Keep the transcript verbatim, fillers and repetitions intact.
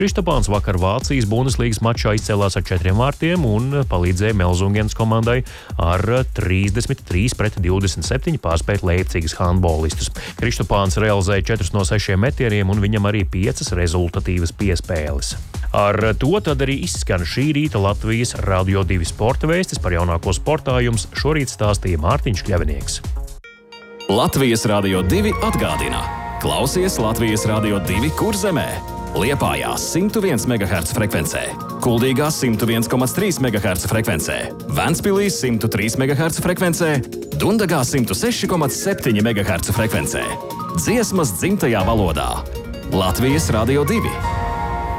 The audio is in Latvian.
Kristopāns vakar Vācijas Bundeslīgas mačā izcēlās ar četriem vārtiem un palīdzēja Melzungens komandai ar trīsdesmit trīs pret divdesmit septiņi pārspēt Leipcigas handbolistus. Kristopāns realizēja četrus no sešiem metieniem un viņam arī piecas rezultatīvas piespēles. Ar to tad arī izskan šī rīta Latvijas Radio divi sporta vēstis. Par jaunāko sportā jums šorīt stāstīja Mārtiņš Kļavinieks. Latvijas Radio divi atgādina. Klausies Latvijas Radio divi Kurzemē. Liepājā simtu viens megahercu frekvencē, Kuldīgā simtu viens komats trīs megahercu frekvencē, Ventspilī simtu trīs megahercu frekvencē, Dundagā simtu seši komats septiņi megahercu frekvencē. Dziesmas dzimtajā valodā. Latvijas Radio divi.